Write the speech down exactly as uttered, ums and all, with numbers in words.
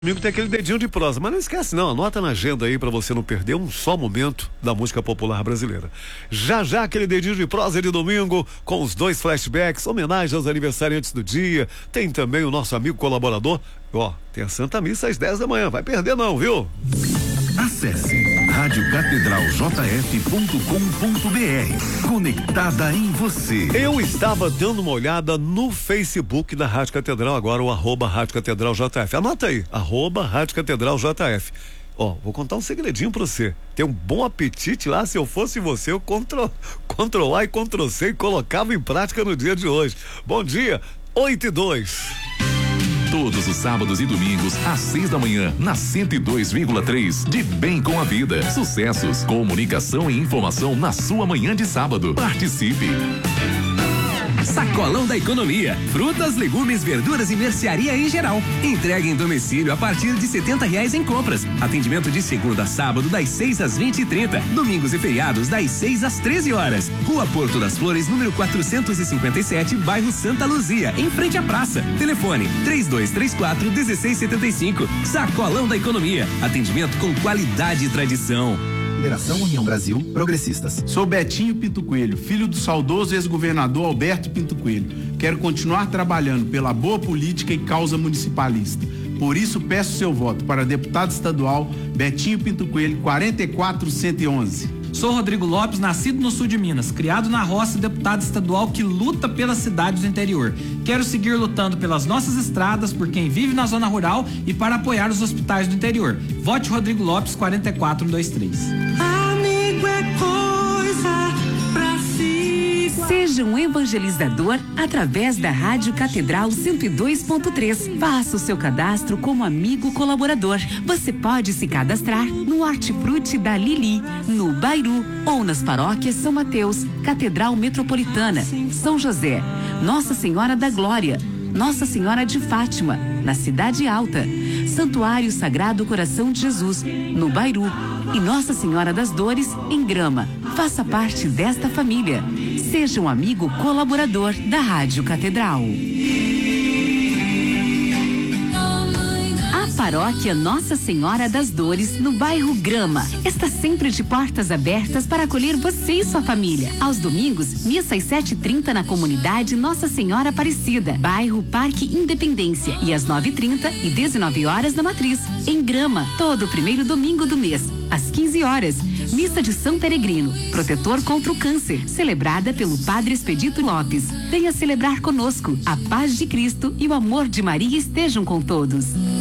Domingo tem aquele dedinho de prosa, mas não esquece não, anota na agenda aí pra você não perder um só momento da música popular brasileira. Já já aquele dedinho de prosa de domingo com os dois flashbacks, homenagem aos aniversariantes do dia, tem também o nosso amigo colaborador, ó, tem a Santa Missa às dez da manhã, vai perder não, viu? Acesse rádio catedral j f ponto com ponto b r, conectada em você. Eu estava dando uma olhada no Facebook da Rádio Catedral, agora o arroba Rádio Catedral J F. Anota aí, arroba Rádio Catedral J F. Ó, vou contar um segredinho pra você. Tem um bom apetite lá, se eu fosse você, eu control, Ctrl A e Ctrl C e colocava em prática no dia de hoje. Bom dia, oito e dois. Todos os sábados e domingos, às seis da manhã, na cento e dois vírgula três, de Bem com a Vida. Sucessos, comunicação e informação na sua manhã de sábado. Participe! Sacolão da Economia. Frutas, legumes, verduras e mercearia em geral. Entrega em domicílio a partir de setenta reais em compras. Atendimento de segunda a sábado, das seis às vinte e trinta. Domingos e feriados, das seis às treze horas. Rua Porto das Flores, número quatrocentos e cinquenta e sete, bairro Santa Luzia, em frente à praça. Telefone três dois três quatro, um seis sete cinco. Sacolão da Economia. Atendimento com qualidade e tradição. Federação União Brasil Progressistas. Sou Betinho Pinto Coelho, filho do saudoso ex-governador Alberto Pinto Coelho. Quero continuar trabalhando pela boa política e causa municipalista. Por isso peço seu voto para deputado estadual Betinho Pinto Coelho, quarenta e quatro cento e onze. Sou Rodrigo Lopes, nascido no sul de Minas, criado na roça, deputado estadual que luta pelas cidades do interior. Quero seguir lutando pelas nossas estradas, por quem vive na zona rural e para apoiar os hospitais do interior. Vote Rodrigo Lopes, quarenta e quatro cento e vinte e três. Amigo é coisa pra se... Seja um evangelizador através da Rádio Catedral cento e dois ponto três. Faça o seu cadastro como amigo colaborador. Você pode se cadastrar no Hortifruti da Lili, no Bairu ou nas paróquias São Mateus, Catedral Metropolitana, São José, Nossa Senhora da Glória, Nossa Senhora de Fátima, na Cidade Alta, Santuário Sagrado Coração de Jesus, no Bairu, e Nossa Senhora das Dores, em Grama. Faça parte desta família. Seja um amigo colaborador da Rádio Catedral. A Paróquia Nossa Senhora das Dores, no bairro Grama, está sempre de portas abertas para acolher você e sua família. Aos domingos, missa às sete e trinta na comunidade Nossa Senhora Aparecida, bairro Parque Independência, e às nove e trinta e dezenove horas na Matriz, em Grama, todo primeiro domingo do mês. Às quinze horas, missa de São Peregrino, protetor contra o câncer, celebrada pelo Padre Expedito Lopes. Venha celebrar conosco. A paz de Cristo e o amor de Maria estejam com todos.